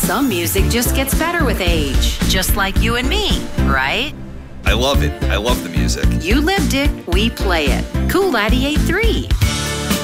Some music just gets better with age, just like you and me, right? I love it. I love the music. You lived it, we play it. Cool 98.3.